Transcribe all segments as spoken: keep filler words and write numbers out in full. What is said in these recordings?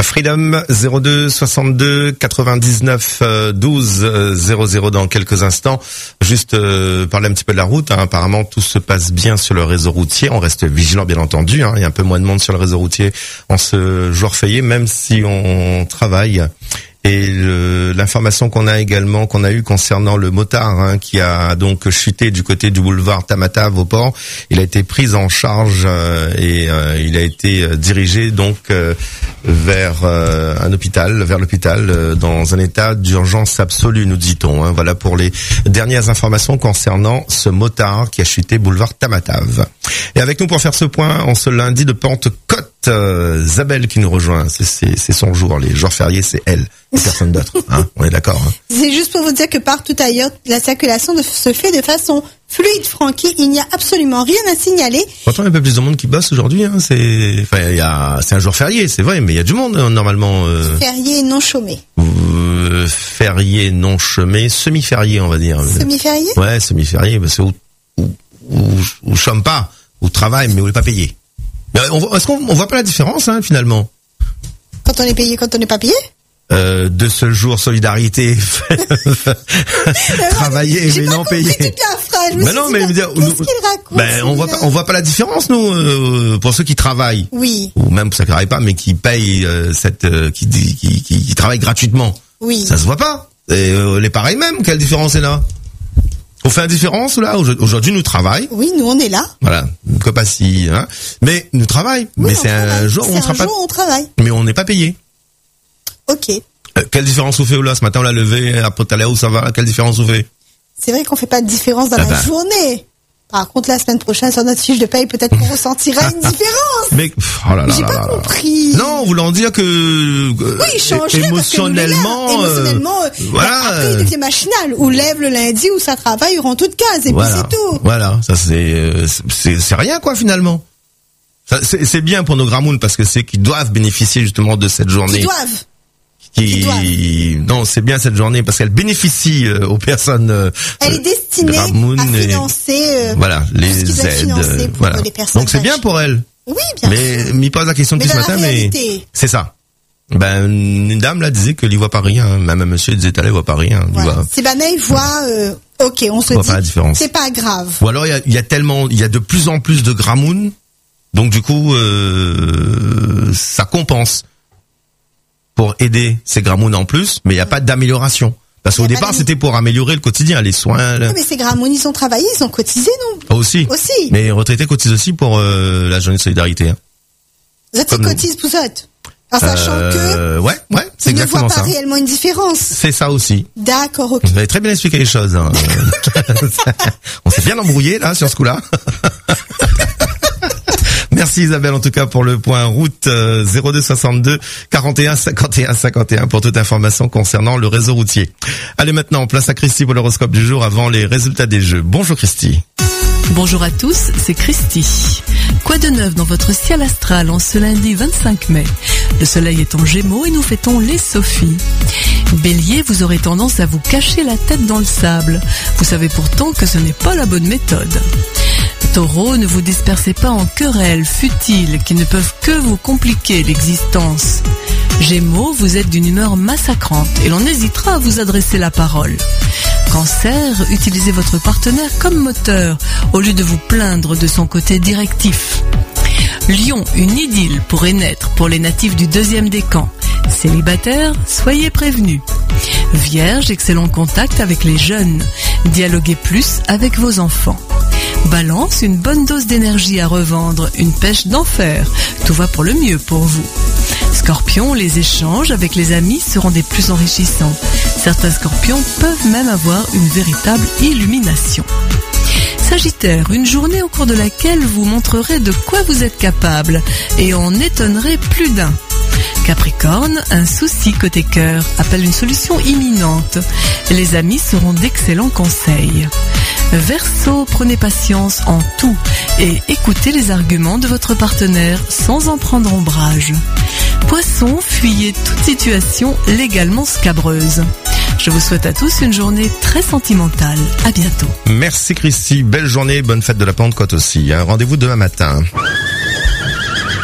Freedom zéro deux soixante-deux quatre-vingt-dix-neuf douze zéro zéro dans quelques instants. Juste euh, parler un petit peu de la route. Hein. Apparemment, tout se passe bien sur le réseau routier. On reste vigilant, bien entendu. Hein. Il y a un peu moins de monde sur le réseau routier en ce jour férié, même si on travaille. Et le, l'information qu'on a également, qu'on a eue concernant le motard hein, qui a donc chuté du côté du boulevard Tamatave au port, il a été pris en charge euh, et euh, il a été dirigé donc euh, vers euh, un hôpital, vers l'hôpital euh, dans un état d'urgence absolue, nous dit-on. Hein. Voilà pour les dernières informations concernant ce motard qui a chuté boulevard Tamatave. Et avec nous pour faire ce point, en ce lundi de Pentecôte, euh, Isabelle qui nous rejoint. C'est, c'est, c'est son jour, les jours fériés, c'est elle. Personne d'autre, hein, on est d'accord. Hein. C'est juste pour vous dire que partout ailleurs, la circulation de, se fait de façon fluide, Francky. Il n'y a absolument rien à signaler. Pourtant, il y a un peu plus de monde qui bosse aujourd'hui. Hein, c'est, enfin, il y a, c'est un jour férié, c'est vrai, mais il y a du monde normalement. Euh, férié non chômé. Euh, férié non chômé, semi-férié, on va dire. Semi-férié. Ouais, semi-férié, parce que où, où, où, où chôme pas, où travaille, mais où n'est pas payé. Mais on, est-ce qu'on on voit pas la différence, hein, finalement? Quand on est payé, quand on n'est pas payé? Euh, de ce jour solidarité travailler mais non payé. Mais non, mais dire, nous, ben on voit pas, on voit pas la différence nous euh, pour ceux qui travaillent. Oui. Ou même pour ceux qui travaillent pas, mais qui payent euh, cette, euh, qui, qui, qui, qui travaillent gratuitement. Oui. Ça se voit pas. Et euh, les pareils même, quelle différence est là? On fait une différence là. Aujourd'hui, nous travaillons. Oui, nous on est là. Voilà, que pas si. Hein. Mais nous travaillons. Oui, mais c'est un jour où on sera pas. On travaille. Mais on n'est pas payé. Ok. Euh, quelle différence vous fait là? Ce matin on l'a levé, après tout à l'heure où ça va? Quelle différence vous fait? C'est vrai qu'on fait pas de différence dans ah la bah. journée. Par contre, la semaine prochaine, sur notre fiche de paye, peut-être qu'on ressentira une différence. Mais, oh là là j'ai là pas là compris. Non, voulant dire que, euh, oui, changerait émotionnellement, parce que euh, émotionnellement, euh, voilà. Après, il devient machinal. Ou lève le lundi, ou ça travaille, ou rend toute case, et voilà. puis c'est tout. Voilà. Ça, c'est, c'est, c'est rien, quoi, finalement. Ça, c'est, c'est bien pour nos gramounes parce que c'est qu'ils doivent bénéficier, justement, de cette journée. Ils doivent. Qui... Non, c'est bien cette journée parce qu'elle bénéficie euh, aux personnes. Euh, Elle est destinée à financer. Euh, voilà, les aides. Euh, voilà. Les personnes donc c'est bien pour elle. Oui, bien mais, sûr. Mais m'y pose la question depuis ce matin, mais c'est ça. Ben une dame là disait qu'elle y voit pas rien. Même un monsieur disait elle voit pas rien. Voilà. Voit... C'est banal, il voit. Euh, ok, on se on dit. Pas la différence. C'est pas grave. Ou alors il y a, y a tellement, il y a de plus en plus de gramounes, donc du coup euh, ça compense. Pour aider ces gramounes en plus, mais il n'y a pas d'amélioration. Parce qu'au départ, c'était pour améliorer le quotidien, les soins. Le... Oui, mais ces gramounes, ils ont travaillé, ils ont cotisé, non? Aussi. Aussi. Mais les retraités cotisent aussi pour euh, la journée de solidarité. Hein. Vous êtes cotisent pour ça? En sachant euh, que... Ouais, ouais, c'est exactement ça. Ils ne voient pas réellement une différence. C'est ça aussi. D'accord, ok. Vous avez très bien expliqué les choses. Hein. On s'est bien embrouillé, là, sur ce coup-là. Merci Isabelle en tout cas pour le point route euh, zéro deux soixante-deux quarante et un cinquante et un cinquante et un pour toute information concernant le réseau routier. Allez maintenant, place à Christy pour l'horoscope du jour avant les résultats des jeux. Bonjour Christy. Bonjour à tous, c'est Christy. Quoi de neuf dans votre ciel astral en ce lundi vingt-cinq mai? Le soleil est en Gémeaux et nous fêtons les Sophies. Bélier, vous aurez tendance à vous cacher la tête dans le sable. Vous savez pourtant que ce n'est pas la bonne méthode. Taureau, ne vous dispersez pas en querelles futiles qui ne peuvent que vous compliquer l'existence. Gémeaux, vous êtes d'une humeur massacrante et l'on hésitera à vous adresser la parole. Cancer, utilisez votre partenaire comme moteur au lieu de vous plaindre de son côté directif. Lion, une idylle pourrait naître pour les natifs du deuxième décan. Célibataires, soyez prévenus. Vierge, excellent contact avec les jeunes. Dialoguez plus avec vos enfants. Balance, une bonne dose d'énergie à revendre, une pêche d'enfer. Tout va pour le mieux pour vous. Scorpion, les échanges avec les amis seront des plus enrichissants. Certains scorpions peuvent même avoir une véritable illumination. Sagittaire, une journée au cours de laquelle vous montrerez de quoi vous êtes capable et en étonnerez plus d'un. Capricorne, un souci côté cœur appelle une solution imminente. Les amis seront d'excellents conseils. Verseau, prenez patience en tout et écoutez les arguments de votre partenaire sans en prendre ombrage. Poisson, fuyez toute situation légalement scabreuse. Je vous souhaite à tous une journée très sentimentale. À bientôt. Merci Christy, belle journée, bonne fête de la Pentecôte aussi. Hein. Rendez-vous demain matin.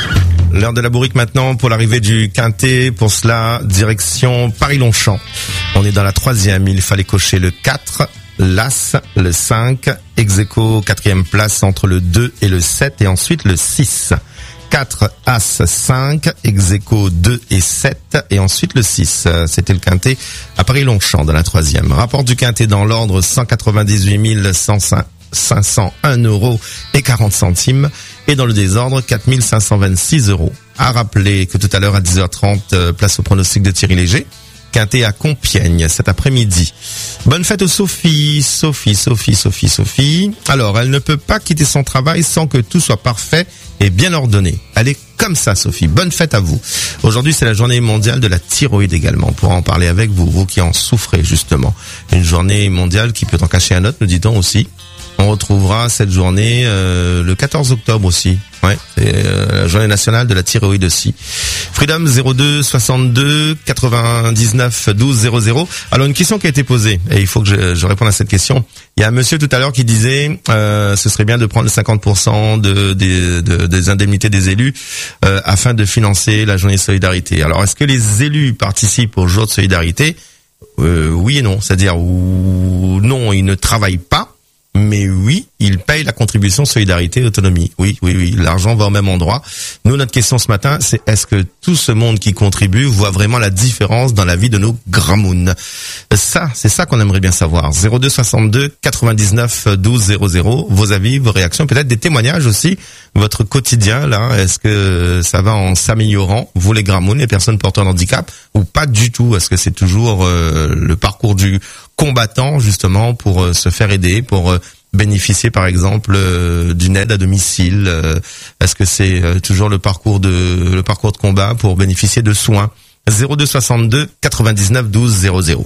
L'heure de la bourrique maintenant pour l'arrivée du Quintet. Pour cela, direction Paris-Longchamp. On est dans la troisième. Il fallait cocher le quatre, l'As, le cinq, ex-aequo quatrième place entre le deux et le sept et ensuite le six. quatre, As, cinq, ex-aequo deux et sept et ensuite le six. C'était le Quintet à Paris-Longchamp dans la troisième. Rapport du Quintet dans l'ordre cent quatre-vingt-dix-huit mille cinq cent un euros et quarante centimes et dans le désordre quatre mille cinq cent vingt-six euros. À rappeler que tout à l'heure à dix heures trente, place au pronostic de Thierry Léger. Quintet à Compiègne cet après-midi. Bonne fête aux Sophie, Sophie, Sophie, Sophie, Sophie. Alors, elle ne peut pas quitter son travail sans que tout soit parfait et bien ordonné. Elle est comme ça, Sophie. Bonne fête à vous. Aujourd'hui, c'est la journée mondiale de la thyroïde également. On pourra en parler avec vous, vous qui en souffrez justement. Une journée mondiale qui peut en cacher un autre, nous dit-on aussi. On retrouvera cette journée euh, le quatorze octobre aussi. Ouais, c'est euh, la journée nationale de la thyroïde aussi. Freedom zéro deux soixante-deux quatre-vingt-dix-neuf douze zéro zéro. Alors une question qui a été posée et il faut que je, je réponde à cette question. Il y a un monsieur tout à l'heure qui disait euh, ce serait bien de prendre cinquante pour cent de, de, de des indemnités des élus euh, afin de financer la journée de solidarité. Alors est-ce que les élus participent au jour de solidarité? euh, Oui et non, c'est-à-dire ou non, ils ne travaillent pas. Mais oui, il paye la contribution solidarité et autonomie. Oui, oui, oui, l'argent va au même endroit. Nous, notre question ce matin, c'est est-ce que tout ce monde qui contribue voit vraiment la différence dans la vie de nos gramounes? Ça, c'est ça qu'on aimerait bien savoir. zéro deux soixante-deux quatre-vingt-dix-neuf douze zéro zéro. Vos avis, vos réactions, peut-être des témoignages aussi. Votre quotidien, là, est-ce que ça va en s'améliorant, vous les gramounes, les personnes porteurs de handicap, ou pas du tout? Est-ce que c'est toujours euh, le parcours du combattant, justement, pour euh, se faire aider, pour euh, bénéficier, par exemple, euh, d'une aide à domicile? euh, Est-ce que c'est euh, toujours le parcours de le parcours de combat pour bénéficier de soins? zéro deux soixante-deux quatre-vingt-dix-neuf douze zéro zéro.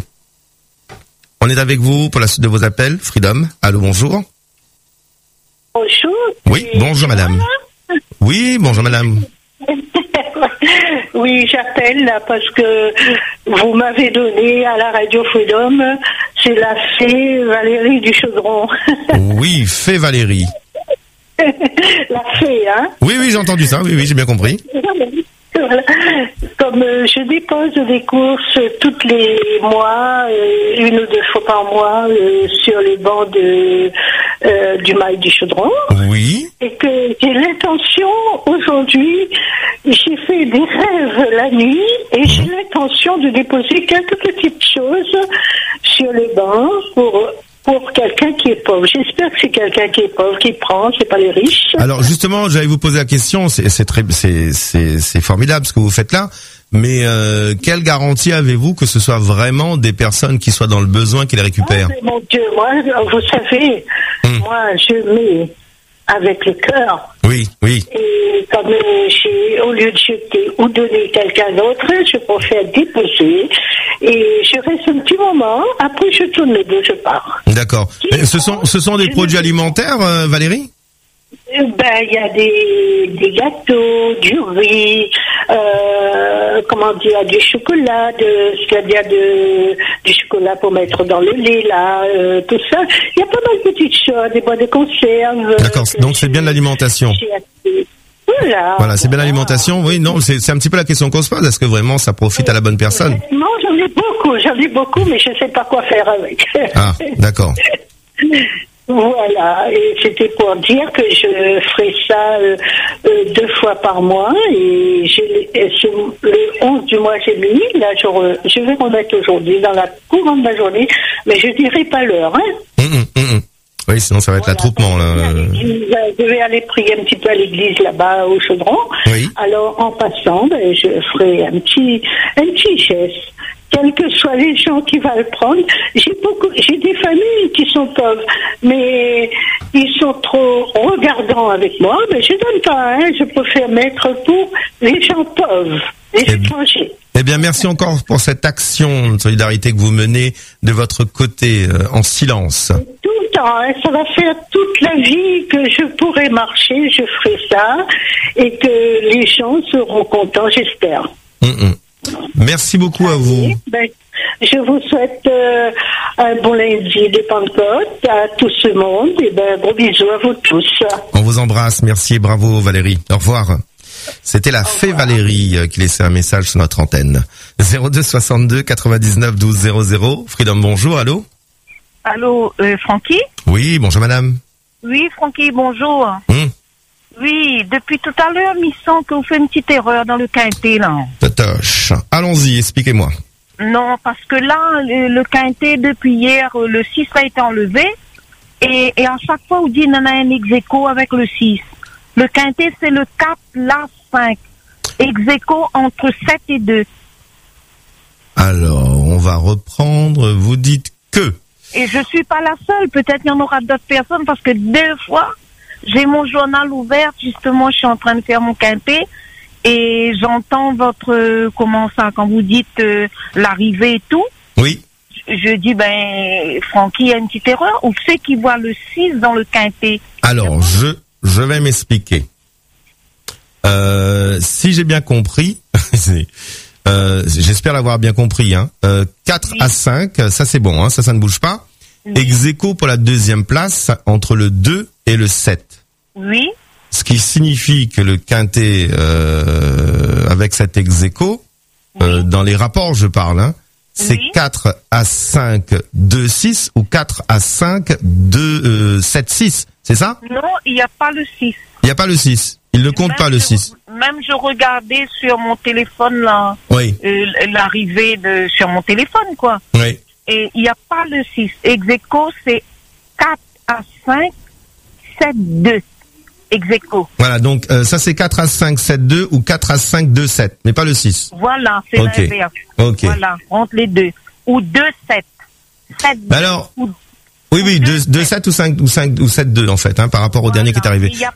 On est avec vous pour la suite de vos appels. Freedom, allô, bonjour. Bonjour. Oui, bonjour madame. Oui, bonjour madame. Oui, j'appelle là parce que vous m'avez donné à la radio Freedom, c'est la fée Valérie du Chaudron. Oui, fée Valérie. La fée, hein? Oui, oui, j'ai entendu ça, oui, oui, j'ai bien compris. Voilà. Comme euh, je dépose des courses tous les mois, euh, une ou deux fois par mois, euh, sur les bancs de, euh, du mail du Chaudron. Oui. Et que j'ai l'intention, aujourd'hui, j'ai fait des rêves la nuit et j'ai l'intention de déposer quelques petites choses sur les bancs pour... pour quelqu'un qui est pauvre. J'espère que c'est quelqu'un qui est pauvre, qui prend, c'est pas les riches. Alors justement, j'allais vous poser la question, c'est, c'est très, c'est, c'est, c'est formidable ce que vous faites là, mais euh, quelle garantie avez-vous que ce soit vraiment des personnes qui soient dans le besoin qui les récupèrent? Oh, mon Dieu, moi, vous savez, hum. moi, je mets avec le cœur. Oui, oui. Et comme euh, j'ai, au lieu de jeter ou donner quelqu'un d'autre, je préfère déposer. Et je reste un petit moment, après je tourne le dos, je pars. D'accord. Et ce sont, ce sont des produits alimentaires, euh, Valérie? Ben, il y a des, des gâteaux, du riz, euh, comment dire, du chocolat, de, c'est-à-dire de, du chocolat pour mettre dans le lait, là, euh, tout ça. Il y a pas mal de petites choses, des boîtes de conserve. D'accord, donc c'est bien de l'alimentation. Voilà. Voilà, c'est bien l'alimentation. Oui, non, c'est, c'est un petit peu la question qu'on se pose. Est-ce que vraiment ça profite à la bonne personne? Non, j'en ai beaucoup, j'en ai beaucoup, mais je sais pas quoi faire avec. Ah, d'accord. Voilà, et c'était pour dire que je ferai ça euh, euh, deux fois par mois, et j'ai, c'est le onze du mois j'ai mis, là je, re, je vais remettre aujourd'hui dans la courante de la journée, mais je dirai pas l'heure, hein. Mmh, mmh, mmh. Oui, sinon ça va être voilà, l'attroupement, là. Je vais aller prier un petit peu à l'église là-bas au Chaudron. Oui. Alors en passant, ben, je ferai un petit, un petit geste. Quels que soient les gens qui vont le prendre, j'ai beaucoup, j'ai des familles qui sont pauvres, mais ils sont trop regardants avec moi. Mais je donne pas, hein, je préfère mettre pour les gens pauvres, les eh étrangers. Eh bien, merci encore pour cette action de solidarité que vous menez de votre côté, euh, en silence. Tout le temps, hein, ça va faire toute la vie que je pourrai marcher, je ferai ça, et que les gens seront contents, j'espère. Mmh, mmh. Merci beaucoup à vous. Ben, je vous souhaite euh, un bon lundi de Pentecôte à tout ce monde et ben gros bisous à vous tous. On vous embrasse, merci et bravo Valérie. Au revoir. C'était la Fée Valérie euh, qui laissait un message sur notre antenne. zéro deux soixante-deux quatre-vingt-dix-neuf douze zéro zéro. Freedom, bonjour, allô? Allô, euh, Francky? Oui, bonjour madame. Oui, Francky, bonjour. Hum, Oui, depuis tout à l'heure, il me semble que vous faites une petite erreur dans le quintet, là. Tatoche. Allons-y, expliquez-moi. Non, parce que là, le, le quintet, depuis hier, euh, le six a été enlevé. Et, et à chaque fois, on dit qu'il y en a un ex-aequo avec le six. Le quintet, c'est le quatre, la cinq. Ex-aequo entre sept et deux. Alors, on va reprendre. Vous dites que... Et je suis pas la seule. Peut-être qu'il y en aura d'autres personnes parce que deux fois, j'ai mon journal ouvert. Justement, je suis en train de faire mon quintet et j'entends votre, euh, comment ça, quand vous dites euh, l'arrivée et tout. Oui. Je dis, ben, Francky, il y a une petite erreur. Ou c'est qui voit le six dans le quintet? Alors, je, je vais m'expliquer. Euh, si j'ai bien compris, c'est, euh, j'espère l'avoir bien compris, hein. Euh, quatre Oui. à cinq, ça c'est bon, hein, ça, ça ne bouge pas. Oui. Ex-aequo pour la deuxième place entre le deux et le sept. Oui, Ce qui signifie que le quintet, euh, avec cet ex-aequo, euh, dans les rapports je parle, hein, c'est Oui. quatre à cinq, deux, six ou quatre à cinq, deux, euh, sept, six. C'est ça? non, il n'y a pas le six. Il n'y a pas le six. Il ne compte Même pas le je- six. Même je regardais sur mon téléphone, là, Oui, euh, l'arrivée de, sur mon téléphone, quoi. oui. Et il n'y a pas le six. Ex-aequo, c'est quatre à cinq, sept, deux. Ex-aequo. Voilà, donc euh, ça c'est quatre à cinq, sept, deux ou quatre à cinq, deux, sept, mais pas le six. Voilà, c'est Ok. l'inverse. Ok. Voilà, entre les deux. Ou deux, sept. sept, Bah alors, ou oui, oui, deux, deux, deux, sept ou cinq, ou cinq, ou sept, deux en fait, hein, par rapport au Voilà. dernier qui est arrivé. Il n'y a